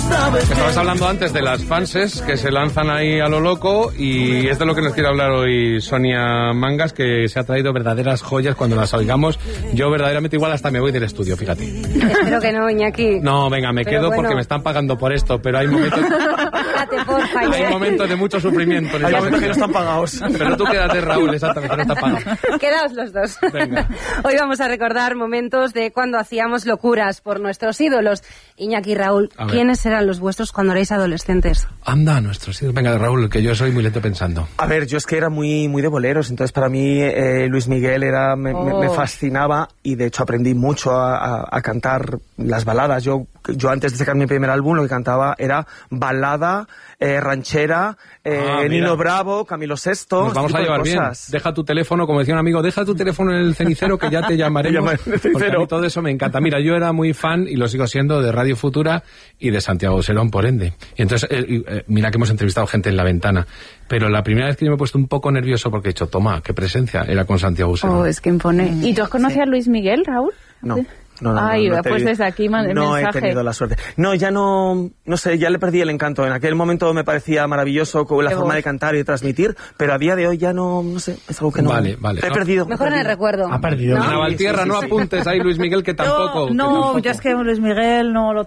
Estabas hablando antes de las fanses que se lanzan ahí a lo loco y es de lo que nos quiere hablar hoy Sonia Mangas, que se ha traído verdaderas joyas cuando las oigamos. Yo verdaderamente igual hasta me voy del estudio, fíjate. Espero que no, Iñaki. No, venga, me quedo porque me están pagando por esto, pero hay momentos... Quédate, porfa, hay momentos de mucho sufrimiento. Hay momentos que no están pagados. Pero tú quédate, Raúl, exactamente, no está pagado. Quedaos los dos. Venga. Hoy vamos a recordar momentos de cuando hacíamos locuras por nuestros ídolos. Iñaki y Raúl, ¿quiénes eran los vuestros cuando erais adolescentes? Anda, nuestros ídolos. Venga, Raúl, que yo soy muy lento pensando. A ver, yo es que era muy de boleros, entonces para mí Luis Miguel me fascinaba y de hecho aprendí mucho a cantar las baladas. Yo antes de sacar mi primer álbum lo que cantaba era balada, ranchera, Nino Bravo, Camilo Sesto. Nos vamos a llevar bien. Deja tu teléfono, como decía un amigo, deja tu teléfono en el cenicero que ya te llamaremos. Porque a mí todo eso me encanta. Mira, yo era muy fan, y lo sigo siendo, de Radio Futura y de Santiago Serón, por ende. Y entonces, mira que hemos entrevistado gente en La Ventana, pero la primera vez que yo me he puesto un poco nervioso porque he dicho, toma, qué presencia, era con Santiago Serón. Oh, es que impone. ¿Y tú has conocido a Luis Miguel, Raúl? No. Ay, pues desde aquí mensaje. No he tenido la suerte. No, ya no sé, ya le perdí el encanto. En aquel momento me parecía maravilloso con la forma de cantar y de transmitir, pero a día de hoy ya no sé, es algo que no... Vale. He perdido. Mejor en el recuerdo. Ha perdido. Navaltierra, no apuntes ahí, Luis Miguel, que tampoco. Yo es que Luis Miguel no lo